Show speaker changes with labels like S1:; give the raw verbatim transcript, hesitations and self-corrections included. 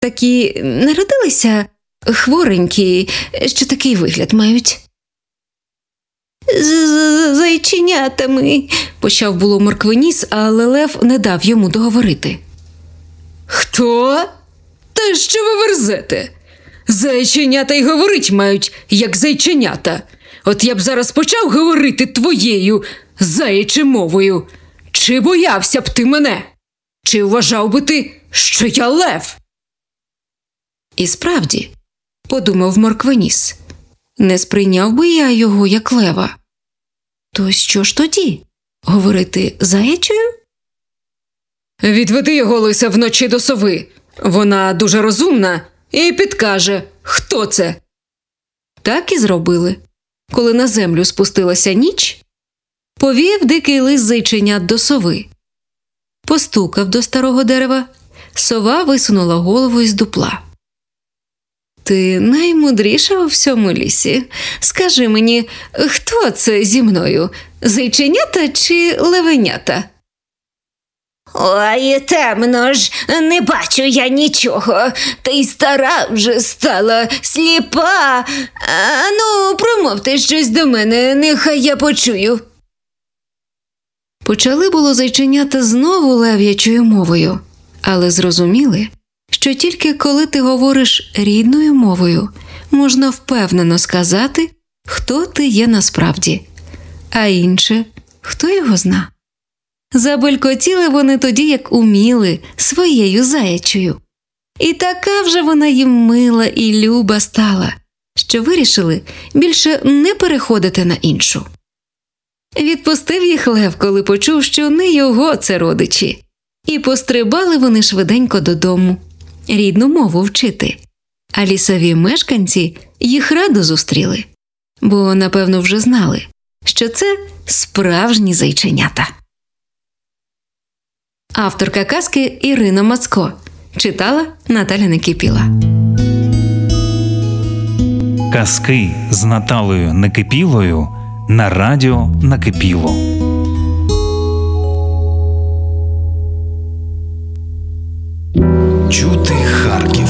S1: такі народилися хворенькі, що такий вигляд мають. З зайченятами, почав було Морквоніс, але Лев не дав йому договорити.
S2: Хто? Та що ви верзете? Зайченята й говорить мають, як зайченята. От я б зараз почав говорити твоєю заячою мовою. Чи боявся б ти мене? Чи вважав би ти, що я лев?
S1: І справді, подумав Морквоніс, не сприйняв би я його як лева. То що ж тоді? Говорити заячою?
S2: Відведи його, лиса, вночі до сови. Вона дуже розумна і підкаже, хто це.
S1: Так і зробили. Коли на землю спустилася ніч, повів дикий лис зайченят до сови. Постукав до старого дерева, сова висунула голову із дупла. Ти наймудріша у всьому лісі. Скажи мені, хто це зі мною? Зайченята чи левенята?
S3: Ой, темно ж, не бачу я нічого, та й стара вже стала, сліпа. А ну, промовте щось до мене, нехай я почую.
S1: Почали було зайченята знову лев'ячою мовою, але зрозуміли, що тільки коли ти говориш рідною мовою, можна впевнено сказати, хто ти є насправді, а інше, хто його зна. Забелькотіли вони тоді, як уміли, своєю заячою. І така вже вона їм мила і люба стала, що вирішили більше не переходити на іншу. Відпустив їх лев, коли почув, що не його це родичі, і пострибали вони швиденько додому, рідну мову вчити. А лісові мешканці їх радо зустріли, бо, напевно, вже знали, що це справжні зайченята. Авторка казки Ірина Мацко. Читала Наталя Некипіла.
S4: Казки з Наталею Некипілою на радіо Накипіло.
S5: Чути Харків.